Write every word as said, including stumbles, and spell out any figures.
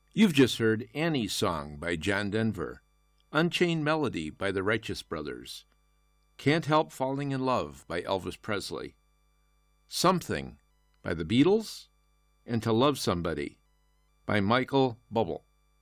You've just heard Annie's Song by John Denver, Unchained Melody by the Righteous Brothers, Can't Help Falling in Love by Elvis Presley, Something by the Beatles, and To Love Somebody by Michael Bublé.